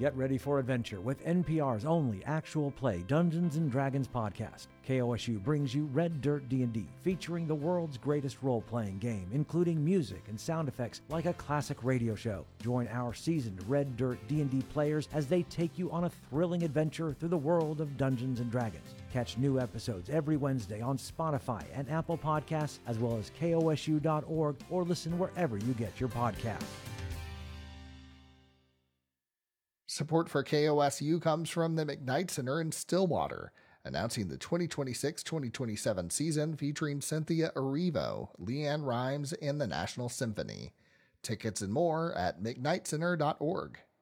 Get ready for adventure with NPR's only actual play Dungeons & Dragons podcast. KOSU brings you Red Dirt D&D, featuring the world's greatest role-playing game, including music and sound effects like a classic radio show. Join our seasoned Red Dirt D&D players as they take you on a thrilling adventure through the world of Dungeons & Dragons. Catch new episodes every Wednesday on Spotify and Apple Podcasts, as well as KOSU.org, or listen wherever you get your podcasts. Support for KOSU comes from the McKnight Center in Stillwater, announcing the 2026-2027 season featuring Cynthia Erivo, Leanne Rimes, and the National Symphony. Tickets and more at mcknightcenter.org.